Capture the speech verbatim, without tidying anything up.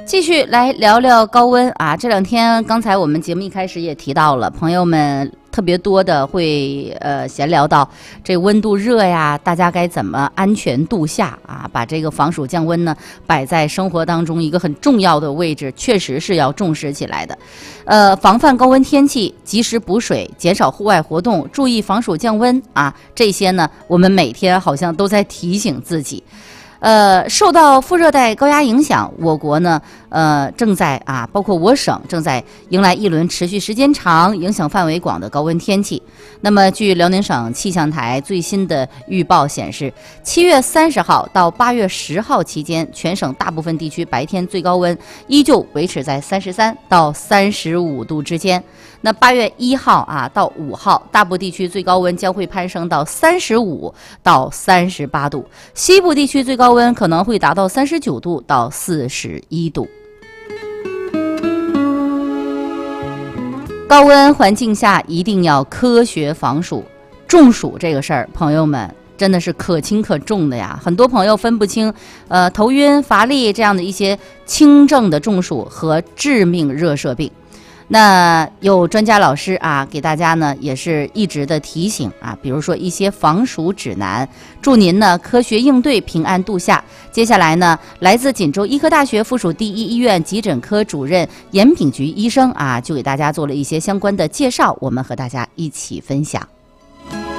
继续来聊聊高温啊，这两天刚才我们节目一开始也提到了，朋友们特别多的会呃闲聊到这温度热呀，大家该怎么安全度夏啊？把这个防暑降温呢摆在生活当中一个很重要的位置，确实是要重视起来的。呃，防范高温天气，及时补水，减少户外活动，注意防暑降温啊，这些呢我们每天好像都在提醒自己。呃，受到副热带高压影响，我国呢，呃，正在啊，包括我省正在迎来一轮持续时间长、影响范围广的高温天气。那么，据辽宁省气象台最新的预报显示，七月三十号到八月十号期间，全省大部分地区白天最高温依旧维持在三十三到三十五度之间。那八月一号啊到五号，大部地区最高温将会攀升到三十五到三十八度，西部地区最高温可能会达到三十九度到四十一度。高温环境下一定要科学防暑，中暑这个事儿，朋友们真的是可轻可重的呀。很多朋友分不清，呃，头晕、乏力这样的一些轻症的中暑和致命热射病。那有专家老师啊，给大家呢也是一直的提醒啊，比如说一些防暑指南，祝您呢科学应对，平安度夏。接下来呢，来自锦州医科大学附属第一医院急诊科主任严炳菊医生啊，就给大家做了一些相关的介绍，我们和大家一起分享。